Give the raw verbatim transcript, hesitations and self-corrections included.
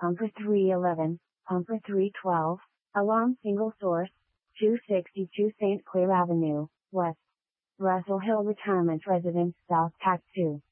Pumper three eleven, Pumper three twelve, Alarm Single Source, two sixty-two Saint Clair Avenue, West. Russell Hill Retirement Residence South Act two.